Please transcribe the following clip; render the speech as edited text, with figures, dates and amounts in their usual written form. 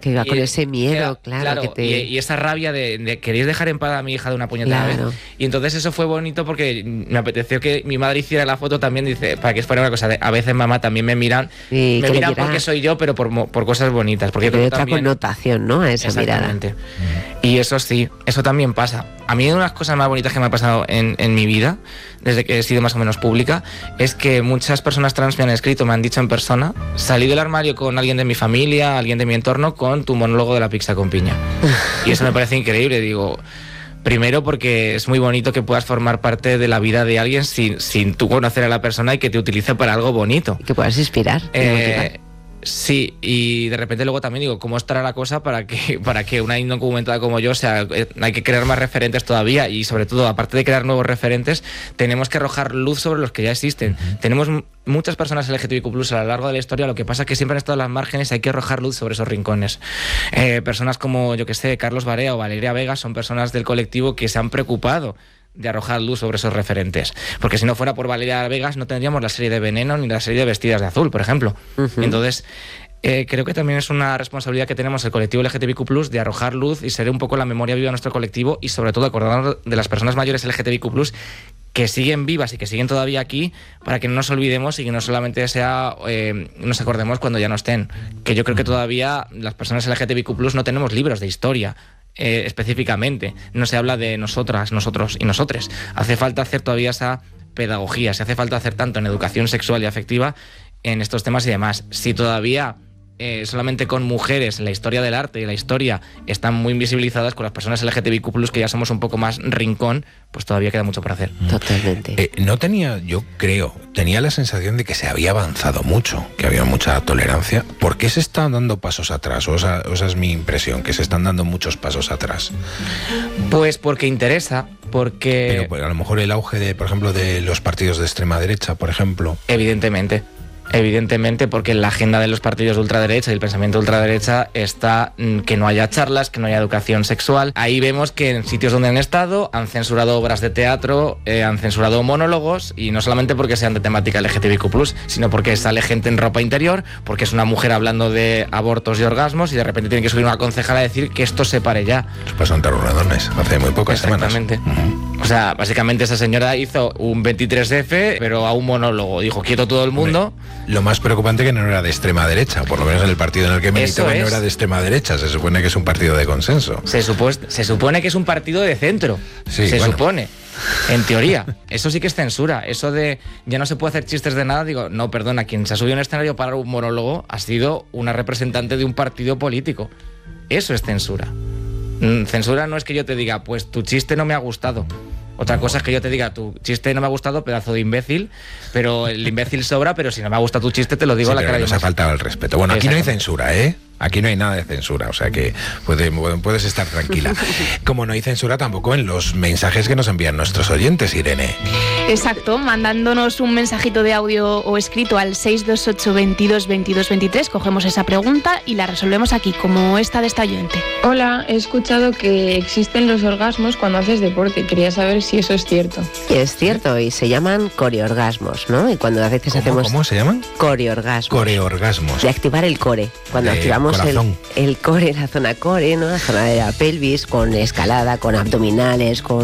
que iba con ese miedo, claro. Que y esa rabia de queréis dejar en paz a mi hija de una puñetera vez. Y entonces eso fue bonito porque me apeteció que mi madre hiciera la foto también, dice, para que fuera una cosa de, a veces mamá también me miran porque soy yo, pero por cosas bonitas. Porque hay otra connotación, ¿no? A esa mirada. Y eso sí, eso también pasa. A mí una de las cosas más bonitas que me ha pasado en mi vida, desde que he sido más o menos pública, es que muchas personas trans me han escrito, me han dicho en persona, salí del armario con alguien de mi familia, alguien de mi entorno, con tu monólogo de la pizza con piña. Y eso me parece increíble, digo, primero porque es muy bonito que puedas formar parte de la vida de alguien sin tú conocer a la persona y que te utilice para algo bonito. Que puedas inspirar. Sí, y de repente luego también digo, ¿cómo estará la cosa para que una indocumentada como yo, o sea, hay que crear más referentes todavía y sobre todo, aparte de crear nuevos referentes, tenemos que arrojar luz sobre los que ya existen. Tenemos muchas personas LGTBIQ+ a lo largo de la historia, lo que pasa es que siempre han estado en las márgenes, hay que arrojar luz sobre esos rincones. Personas como, yo que sé, Carlos Barea o Valeria Vega son personas del colectivo que se han preocupado de arrojar luz sobre esos referentes. Porque si no fuera por Valeria Vegas no tendríamos la serie de Veneno ni la serie de Vestidas de Azul, por ejemplo. Entonces, creo que también es una responsabilidad que tenemos el colectivo LGTBIQ+, de arrojar luz y ser un poco la memoria viva de nuestro colectivo y sobre todo acordarnos de las personas mayores LGTBIQ+, que siguen vivas y que siguen todavía aquí, para que no nos olvidemos y que no solamente nos acordemos cuando ya no estén. Que yo creo que todavía las personas LGTBIQ+ no tenemos libros de historia. Específicamente, no se habla de nosotras, nosotros y nosotres. Hace falta hacer todavía esa pedagogía, se hace falta hacer tanto en educación sexual y afectiva en estos temas y demás. Si todavía solamente con mujeres la historia del arte y la historia están muy invisibilizadas, con las personas LGTBIQ+, que ya somos un poco más rincón, pues todavía queda mucho por hacer. Totalmente. Tenía la sensación de que se había avanzado mucho, que había mucha tolerancia. ¿Por qué se están dando pasos atrás? O esa es mi impresión, que se están dando muchos pasos atrás. Pues porque interesa, porque... Pero pues, a lo mejor el auge de, por ejemplo, de los partidos de extrema derecha, por ejemplo. Evidentemente, porque en la agenda de los partidos de ultraderecha y el pensamiento de ultraderecha está que no haya charlas, que no haya educación sexual. Ahí vemos que en sitios donde han estado han censurado obras de teatro, han censurado monólogos, y no solamente porque sean de temática LGTBIQ+, sino porque sale gente en ropa interior, porque es una mujer hablando de abortos y orgasmos y de repente tiene que subir una concejala a decir que esto se pare ya. Nos pasó en Tarradones hace muy pocas semanas. O sea, básicamente esa señora hizo un 23F, pero a un monólogo. Dijo, quieto todo el mundo. Lo más preocupante que no era de extrema derecha, por lo menos en el partido en el que militaba no era de extrema derecha, se supone que es un partido de consenso. Se supone que es un partido de centro, supone, en teoría. Eso sí que es censura, eso de ya no se puede hacer chistes de nada, digo, no, perdona, quien se ha subido a un escenario para un monólogo ha sido una representante de un partido político. Eso es censura. Censura no es que yo te diga, pues tu chiste no me ha gustado. Otra cosa es que yo te diga, tu chiste no me ha gustado, pedazo de imbécil, pero el imbécil sobra, pero si no me ha gustado tu chiste te lo digo a la cara. Nos ha faltado el respeto. Bueno, aquí no hay censura, ¿eh? Aquí no hay nada de censura, o sea que puedes estar tranquila. Como no hay censura tampoco en los mensajes que nos envían nuestros oyentes, Irene. Exacto, mandándonos un mensajito de audio o escrito al 628 22 22 23, cogemos esa pregunta y la resolvemos aquí, como esta de esta oyente. Hola, he escuchado que existen los orgasmos cuando haces deporte. Quería saber si eso es cierto. Es cierto, y se llaman coreorgasmos, ¿no? Y cuando a veces hacemos... ¿Cómo se llaman? Coreorgasmos. Coreorgasmos. De activar el core. Cuando activamos el core, la zona core, ¿no? La zona de la pelvis, con escalada, con abdominales, con